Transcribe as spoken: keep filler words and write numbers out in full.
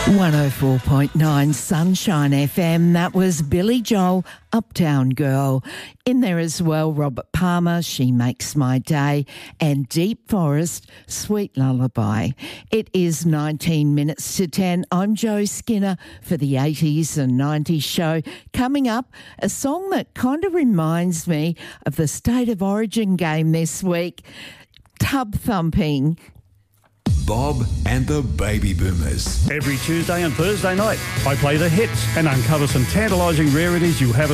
one oh four point nine Sunshine F M. That was Billy Joel, Uptown Girl. In there as well, Robert Palmer, She Makes My Day, and Deep Forest, Sweet Lullaby. It is nineteen minutes to ten. I'm Jo Skinner for the eighties and nineties show. Coming up, a song that kind of reminds me of the State of Origin game this week, Tub Thumping. Bob and the Baby Boomers. Every Tuesday and Thursday night, I play the hits and uncover some tantalising rarities you haven't